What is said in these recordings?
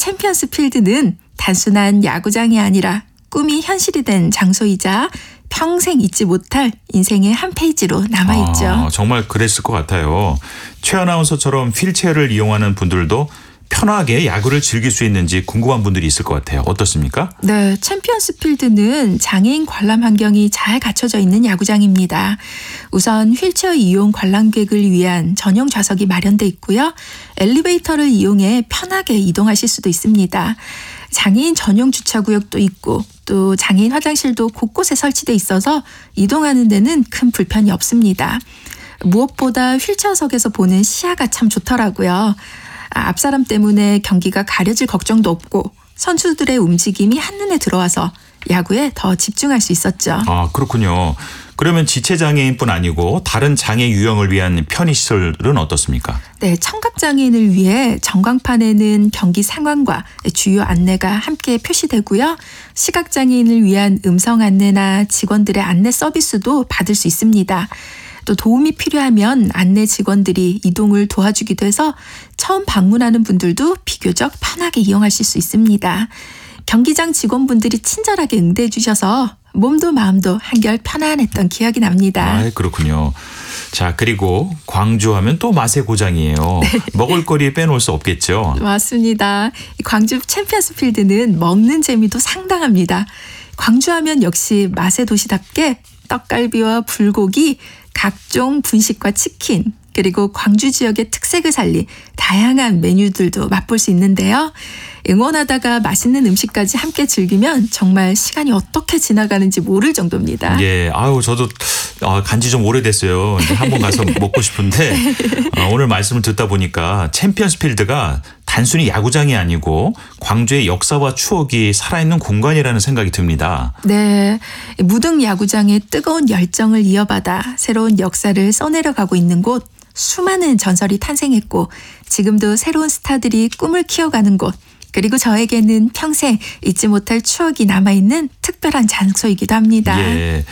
챔피언스 필드는 단순한 야구장이 아니라 꿈이 현실이 된 장소이자 평생 잊지 못할 인생의 한 페이지로 남아있죠. 정말 그랬을 것 같아요. 최 아나운서처럼 휠체어를 이용하는 분들도 편하게 야구를 즐길 수 있는지 궁금한 분들이 있을 것 같아요. 어떻습니까? 네, 챔피언스 필드는 장애인 관람 환경이 잘 갖춰져 있는 야구장입니다. 우선 휠체어 이용 관람객을 위한 전용 좌석이 마련돼 있고요. 엘리베이터를 이용해 편하게 이동하실 수도 있습니다. 장애인 전용 주차구역도 있고 또 장애인 화장실도 곳곳에 설치돼 있어서 이동하는 데는 큰 불편이 없습니다. 무엇보다 휠체어석에서 보는 시야가 참 좋더라고요. 앞사람 때문에 경기가 가려질 걱정도 없고 선수들의 움직임이 한눈에 들어와서 야구에 더 집중할 수 있었죠. 그렇군요. 그러면 지체장애인뿐 아니고 다른 장애 유형을 위한 편의시설은 어떻습니까? 네, 청각장애인을 위해 전광판에는 경기 상황과 주요 안내가 함께 표시되고요. 시각장애인을 위한 음성 안내나 직원들의 안내 서비스도 받을 수 있습니다. 또 도움이 필요하면 안내 직원들이 이동을 도와주기도 해서 처음 방문하는 분들도 비교적 편하게 이용하실 수 있습니다. 경기장 직원분들이 친절하게 응대해 주셔서 몸도 마음도 한결 편안했던 기억이 납니다. 그렇군요. 자, 그리고 광주하면 또 맛의 고장이에요. 네. 먹을거리 빼놓을 수 없겠죠. 맞습니다. 광주 챔피언스 필드는 먹는 재미도 상당합니다. 광주하면 역시 맛의 도시답게 떡갈비와 불고기, 각종 분식과 치킨, 그리고 광주 지역의 특색을 살린 다양한 메뉴들도 맛볼 수 있는데요. 응원하다가 맛있는 음식까지 함께 즐기면 정말 시간이 어떻게 지나가는지 모를 정도입니다. 예, 저도 간지 좀 오래됐어요. 이제 한번 가서 먹고 싶은데 오늘 말씀을 듣다 보니까 챔피언스 필드가 단순히 야구장이 아니고 광주의 역사와 추억이 살아있는 공간이라는 생각이 듭니다. 네, 무등 야구장의 뜨거운 열정을 이어받아 새로운 역사를 써내려가고 있는 곳, 수많은 전설이 탄생했고 지금도 새로운 스타들이 꿈을 키워가는 곳, 그리고 저에게는 평생 잊지 못할 추억이 남아있는 특별한 장소이기도 합니다. 예,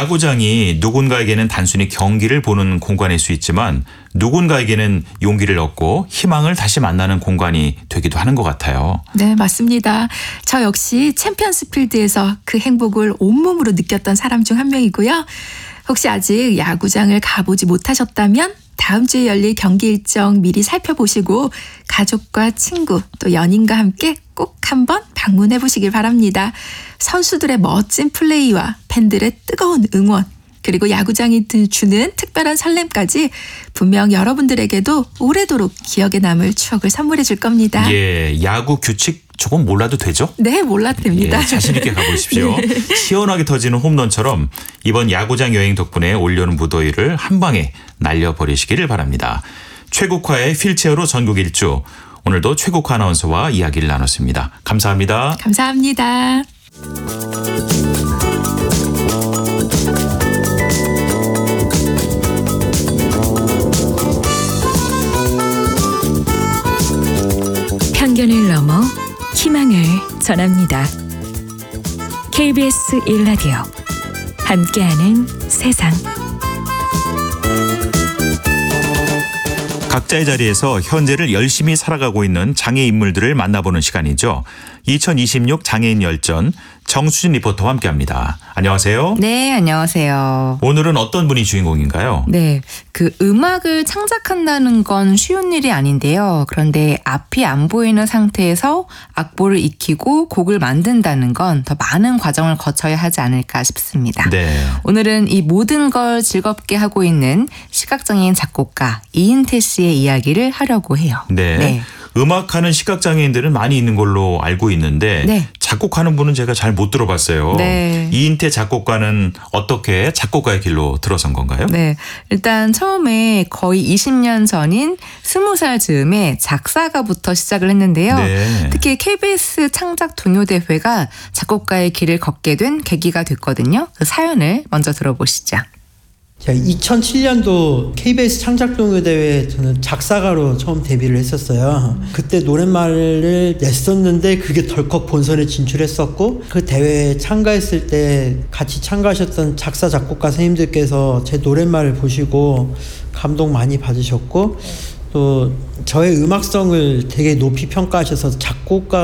야구장이 누군가에게는 단순히 경기를 보는 공간일 수 있지만 누군가에게는 용기를 얻고 희망을 다시 만나는 공간이 되기도 하는 것 같아요. 네, 맞습니다. 저 역시 챔피언스 필드에서 그 행복을 온몸으로 느꼈던 사람 중 한 명이고요. 혹시 아직 야구장을 가보지 못하셨다면 다음 주에 열릴 경기 일정 미리 살펴보시고 가족과 친구 또 연인과 함께 꼭 한번 방문해 보시길 바랍니다. 선수들의 멋진 플레이와 팬들의 뜨거운 응원, 그리고 야구장이 주는 특별한 설렘까지 분명 여러분들에게도 오래도록 기억에 남을 추억을 선물해 줄 겁니다. 예, 야구 규칙 조금 몰라도 되죠? 네, 몰라도 됩니다. 예, 자신 있게 가보십시오. 네. 시원하게 터지는 홈런처럼 이번 야구장 여행 덕분에 올여름 무더위를 한 방에 날려버리시기를 바랍니다. 최국화의 휠체어로 전국 일주. 오늘도 최국화 아나운서와 이야기를 나눴습니다. 감사합니다. 감사합니다. 편견을 넘어 희망을 전합니다. KBS 1라디오 함께하는 세상. 각자의 자리에서 현재를 열심히 살아가고 있는 장애 인물들을 만나보는 시간이죠. 2026 장애인 열전 정수진 리포터와 함께합니다. 안녕하세요. 네, 안녕하세요. 오늘은 어떤 분이 주인공인가요? 네, 음악을 창작한다는 건 쉬운 일이 아닌데요. 그런데 앞이 안 보이는 상태에서 악보를 익히고 곡을 만든다는 건 더 많은 과정을 거쳐야 하지 않을까 싶습니다. 네. 오늘은 이 모든 걸 즐겁게 하고 있는 시각장애인 작곡가 이인태 씨의 이야기를 하려고 해요. 네. 음악하는 시각장애인들은 많이 있는 걸로 알고 있는데 네. 작곡하는 분은 제가 잘 못 들어봤어요. 네. 이인태 작곡가는 어떻게 작곡가의 길로 들어선 건가요? 네. 일단 처음에 거의 20년 전인 20살 즈음에 작사가부터 시작을 했는데요. 네. 특히 KBS 창작 동요대회가 작곡가의 길을 걷게 된 계기가 됐거든요. 그 사연을 먼저 들어보시죠. 제가 2007년도 KBS 창작동요대회에 저는 작사가로 처음 데뷔를 했었어요. 그때 노랫말을 냈었는데 그게 덜컥 본선에 진출했었고 그 대회에 참가했을 때 같이 참가하셨던 작사 작곡가 선생님들께서 제 노랫말을 보시고 감동 많이 받으셨고 또 저의 음악성을 되게 높이 평가하셔서 작곡가